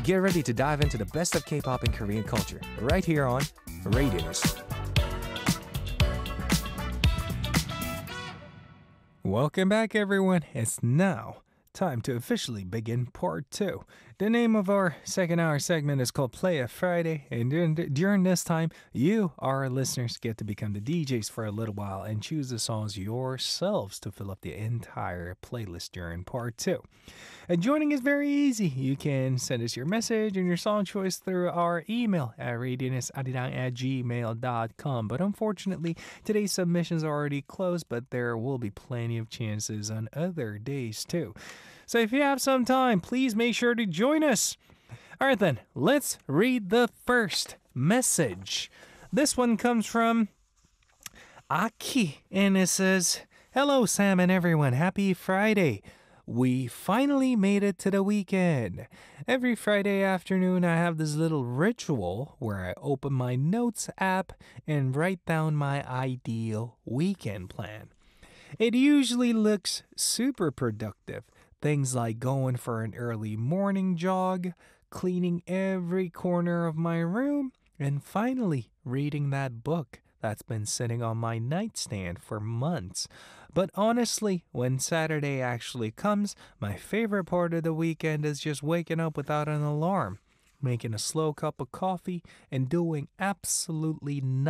Get ready to dive into the best of K-pop and Korean culture right here on Radius. Welcome back, everyone. It's now time to officially begin part 2. The name of our second hour segment is called Play a Friday, and during this time, you, our listeners, get to become the DJs for a little while and choose the songs yourselves to fill up the entire playlist during part 2. And joining is very easy. You can send us your message and your song choice through our email at radianusarirang@gmail.com. But unfortunately, today's submissions are already closed, but there will be plenty of chances on other days too. So if you have some time, please make sure to join us. All right then, let's read the first message. This one comes from Aki, and it says, "Hello Sam and everyone, happy Friday. We finally made it to the weekend. Every Friday afternoon, I have this little ritual where I open my notes app and write down my ideal weekend plan. It usually looks super productive. Things like going for an early morning jog, cleaning every corner of my room, and finally reading that book that's been sitting on my nightstand for months. But honestly, when Saturday actually comes, my favorite part of the weekend is just waking up without an alarm, making a slow cup of coffee, and doing absolutely nothing